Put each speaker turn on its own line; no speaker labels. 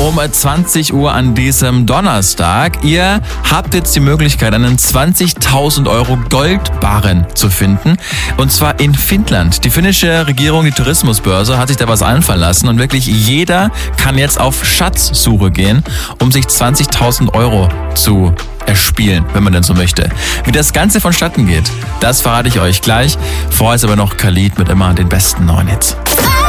um 20 Uhr an diesem Donnerstag. Ihr habt jetzt die Möglichkeit, einen 20.000 Euro Goldbarren zu finden. Und zwar in Finnland. Die finnische Regierung, die Tourismusbörse, hat sich da was einfallen lassen. Und wirklich jeder kann jetzt auf Schatzsuche gehen, um sich 20.000 Euro zu erspielen, wenn man denn so möchte. Wie das Ganze vonstatten geht, das verrate ich euch gleich. Vorher ist aber noch Khalid mit immer den besten neuen Hits.